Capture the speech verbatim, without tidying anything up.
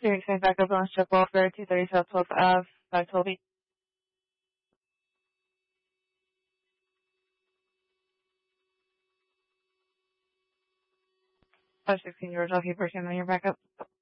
Hearing same backup on Chuck Welfare, two thirty South twelfth Ave, five twelve eight. five sixteen, you were talking person on your backup.